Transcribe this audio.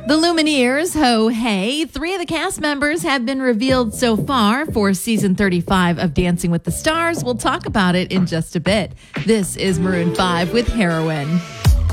The Lumineers, ho hey. 3 of the cast members have been revealed so far for season 35 of Dancing with the Stars. We'll talk about it in just a bit. This is Maroon 5 with Heroin.